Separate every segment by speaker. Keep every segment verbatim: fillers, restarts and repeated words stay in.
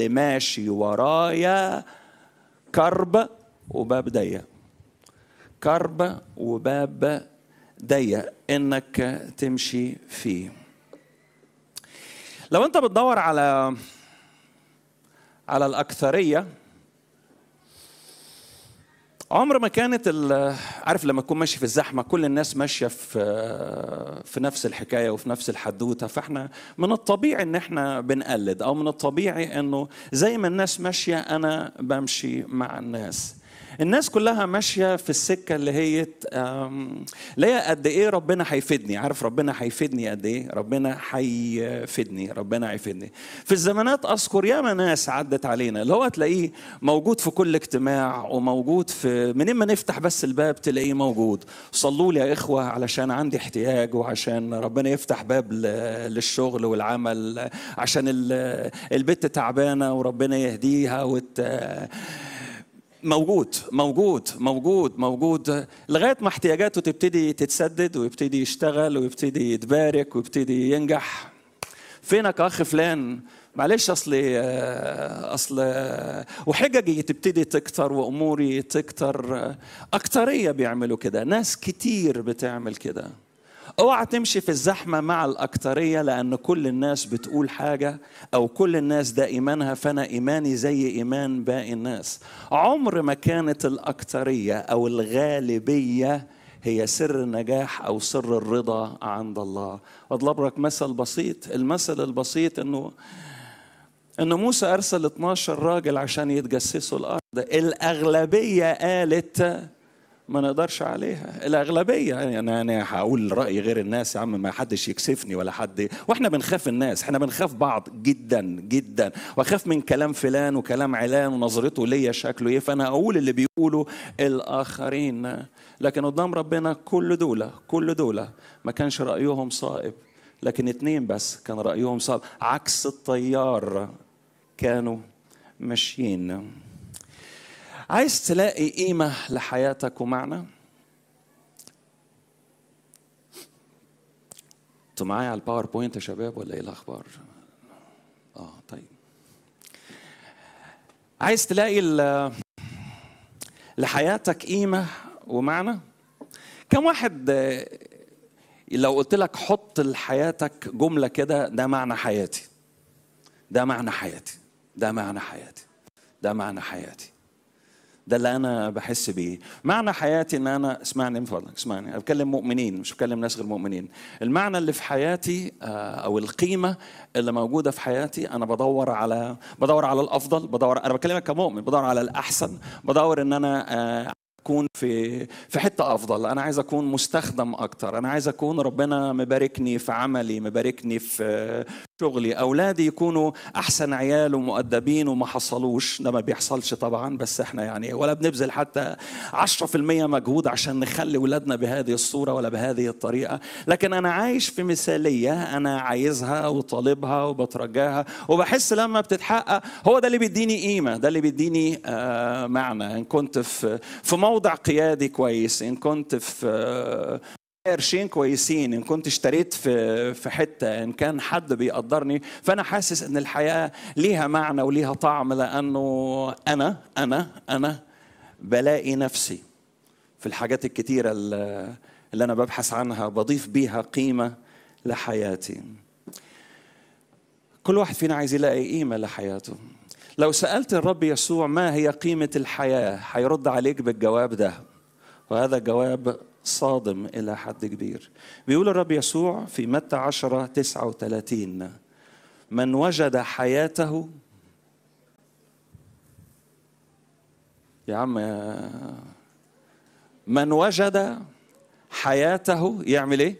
Speaker 1: اللي ماشي ورايا كرب وباب ضيق، كرب وباب ضيق انك تمشي فيه. لو انت بتدور على على الأكثرية، عمر ما كانت، عارف لما تكون ماشي في الزحمة كل الناس ماشية في في نفس الحكاية وفي نفس الحدوتة، فاحنا من الطبيعي ان احنا بنقلد، او من الطبيعي انه زي ما الناس ماشية انا بمشي مع الناس. الناس كلها ماشية في السكة اللي هي اللي هي قد ايه ربنا هيفيدني، عارف ربنا هيفيدني قد ايه، ربنا هيفيدني ربنا هيفيدني. في الزمانات اذكر ياما ناس عدت علينا اللي هو تلاقيه موجود في كل اجتماع، وموجود في منين ما نفتح بس الباب تلاقيه موجود. صلوا لي يا اخوة علشان عندي احتياج، وعشان ربنا يفتح باب للشغل والعمل، عشان البت تعبانة وربنا يهديها وت موجود موجود موجود موجود لغاية ما احتياجاته تبتدي تتسدد ويبتدي يشتغل ويبتدي يتبارك ويبتدي ينجح. فينك يا أخ فلان؟ معلش أصل أصل وحججي تبتدي تكتر وأموري تكتر. أكترية بيعملوا كده، ناس كتير بتعمل كده. اوعى تمشي في الزحمة مع الأكترية، لأن كل الناس بتقول حاجة، أو كل الناس ده إيمانها فأنا إيماني زي إيمان باقي الناس. عمر ما كانت الأكترية أو الغالبية هي سر النجاح أو سر الرضا عند الله. أضرب لك مثل بسيط. المثل البسيط إنه إنه موسى أرسل اثناشر راجل عشان يتجسسوا الأرض. الأغلبية قالت ما نقدرش عليها. الأغلبية يعني أنا هقول رأي غير الناس يا عم، ما حدش يكسفني ولا حد، وإحنا بنخاف الناس، إحنا بنخاف بعض جدا جدا، وأخاف من كلام فلان وكلام علان ونظرته ليا شكله إيه، فأنا أقول اللي بيقوله الآخرين. لكن قدام ربنا كل دولة كل دولة ما كانش رأيهم صائب، لكن اتنين بس كان رأيهم صائب، عكس الطيار كانوا ماشيين. عايز تلاقي قيمة لحياتك ومعنى؟ انتوا معايا على الباوربوينت يا شباب ولا ايه الاخبار؟ اه طيب. عايز تلاقي لحياتك قيمة ومعنى؟ كم واحد لو قلت لك حط لحياتك جملة كده، ده معنى حياتي، ده معنى حياتي، ده معنى حياتي، ده معنى حياتي، ده اللي أنا بحس بيه. معنى حياتي إن أنا، اسمعني من فضلك اسمعني، أنا بكلم مؤمنين مش بكلم ناس غير مؤمنين. المعنى اللي في حياتي أو القيمة اللي موجودة في حياتي، أنا بدور على بدور على الأفضل، بدور، أنا بكلمك كمؤمن، بدور على الأحسن، بدور إن أنا أكون في في حتة أفضل، أنا عايز أكون مستخدم أكتر، أنا عايز أكون ربنا مباركني في عملي، مباركني في شغلي، أولادي يكونوا أحسن عيال ومؤدبين وما حصلوش، ده ما بيحصلش طبعا، بس إحنا يعني ولا بنبذل حتى عشرة في المية مجهود عشان نخلي ولادنا بهذه الصورة ولا بهذه الطريقة. لكن أنا عايش في مثالية أنا عايزها وطالبها وبترجاها، وبحس لما بتتحقق هو ده اللي بيديني قيمة، ده اللي بيديني آه معنى. إن كنت في في موضع قيادي كويس، إن كنت في قرشين كويسين، إن كنت اشتريت في في حتة، إن كان حد بيقدرني، فأنا حاسس إن الحياة ليها معنى وليها طعم، لأنه أنا أنا أنا بلاقي نفسي في الحاجات الكتيرة اللي أنا ببحث عنها، بضيف بيها قيمة لحياتي. كل واحد فينا عايز يلاقي قيمة لحياته. لو سألت الرب يسوع ما هي قيمة الحياة، هيرد عليك بالجواب ده، وهذا جواب صادم إلى حد كبير. بيقول الرب يسوع في متى عشرة تسعة وثلاثين: من وجد حياته، يا عم يا من وجد حياته يعمل ايه؟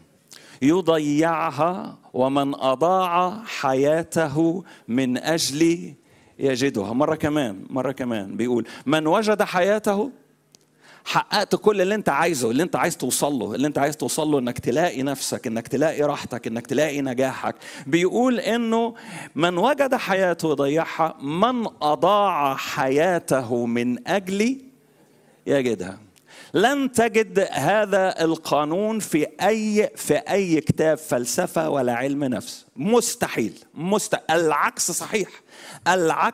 Speaker 1: يضيعها، ومن أضاع حياته من أجلي يجدها. مرة كمان مرة كمان بيقول من وجد حياته، حققت كل اللي انت عايزه، اللي انت عايز توصل له، اللي انت عايز توصل له، انك تلاقي نفسك، انك تلاقي راحتك، انك تلاقي نجاحك. بيقول انه من وجد حياته يضيعها، من أضاع حياته من أجلي يجدها. لن تجد هذا القانون في أي في أي كتاب فلسفة ولا علم نفس. مستحيل. مست... العكس صحيح. العكس